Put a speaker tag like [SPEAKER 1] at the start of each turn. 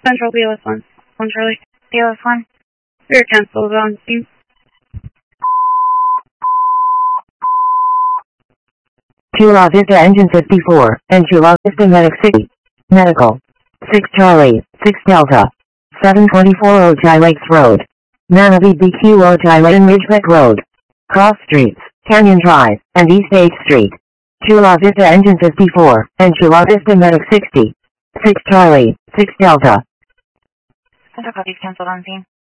[SPEAKER 1] Central BLS 1. 1 Charlie.
[SPEAKER 2] BLS 1.
[SPEAKER 1] Rear cancels on scene.
[SPEAKER 3] Chula Vista Engine 54, and Chula Vista Medic City. Medical. 6 Charlie, 6 Delta. 724 Ojai Lakes Road. Manavi BQ Ojai Lane Ridgeback Road. Cross Streets, Canyon Drive, and East 8th Street. Chula Vista Engine 54, and Chula Vista Medic 60. 6 Charlie, 6 Delta.
[SPEAKER 2] Central copies canceled on scene.